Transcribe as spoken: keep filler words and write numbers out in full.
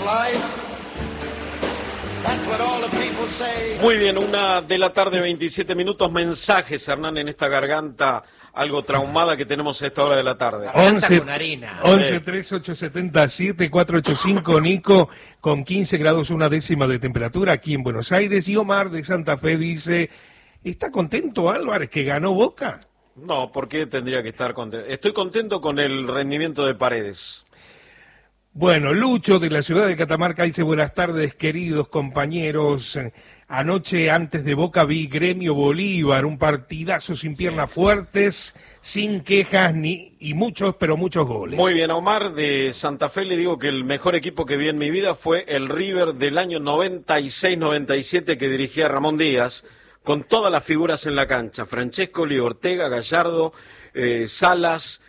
Muy bien, una de la tarde, veintisiete minutos. Mensajes, Hernán, en esta garganta algo traumada que tenemos a esta hora de la tarde. once, once tres ocho siete siete cuatro ocho cinco, Nico, con quince grados una décima de temperatura aquí en Buenos Aires. Y Omar de Santa Fe dice, ¿está contento Álvarez que ganó Boca? No, ¿por qué tendría que estar contento? Estoy contento con el rendimiento de Paredes. Bueno, Lucho de la ciudad de Catamarca dice, buenas tardes, queridos compañeros. Anoche, antes de Boca, vi Gremio Bolívar, un partidazo sin piernas fuertes, sin quejas ni y muchos, pero muchos goles. Muy bien, a Omar de Santa Fe le digo que el mejor equipo que vi en mi vida fue el River del año noventa y seis noventa y siete que dirigía Ramón Díaz, con todas las figuras en la cancha, Francescoli, Ortega, Gallardo, eh, Salas,